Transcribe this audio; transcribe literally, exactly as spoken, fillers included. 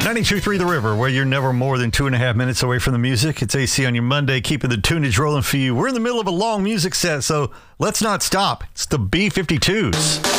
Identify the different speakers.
Speaker 1: ninety-two point three The River, where you're never more than two and a half minutes away from the music. It's A C on your Monday, keeping the tunage rolling for you. We're in the middle of a long music set, so let's not stop. It's the B fifty-twos.